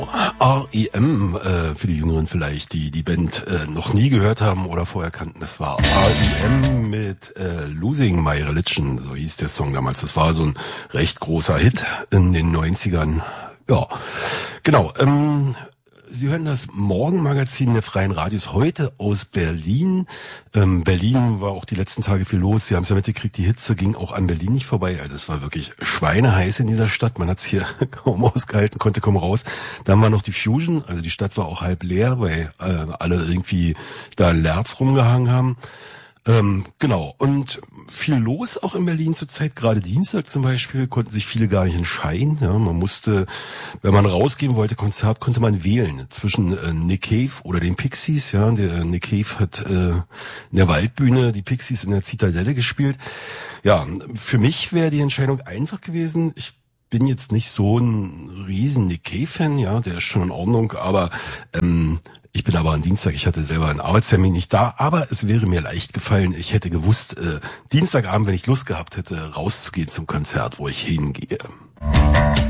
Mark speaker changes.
Speaker 1: R.E.M., für die Jüngeren vielleicht, die die Band noch nie gehört haben oder vorher kannten. Das war R.E.M. mit Losing My Religion, so hieß der Song damals. Das war so ein recht großer Hit in den 90ern. Ja, genau. Sie hören das Morgenmagazin der Freien Radios heute aus Berlin. Berlin war auch die letzten Tage viel los. Sie haben es ja mitgekriegt, die Hitze ging auch an Berlin nicht vorbei. Also es war wirklich schweineheiß in dieser Stadt. Man hat es hier kaum ausgehalten, konnte kaum raus. Dann war noch die Fusion, also die Stadt war auch halb leer, weil alle irgendwie da in Lerz rumgehangen haben. Genau, und viel los auch in Berlin zurzeit, gerade Dienstag zum Beispiel, konnten sich viele gar nicht entscheiden. Ja, man musste, wenn man rausgehen wollte, Konzert, konnte man wählen zwischen Nick Cave oder den Pixies. Ja, der Nick Cave hat in der Waldbühne die Pixies in der Zitadelle gespielt. Ja, für mich wäre die Entscheidung einfach gewesen. Ich bin jetzt nicht so ein riesen Nick Cave-Fan, ja, der ist schon in Ordnung, aber ich bin aber am Dienstag, ich hatte selber einen Arbeitstermin nicht da, aber es wäre mir leicht gefallen, ich hätte gewusst, Dienstagabend, wenn ich Lust gehabt hätte, rauszugehen zum Konzert, wo ich hingehe.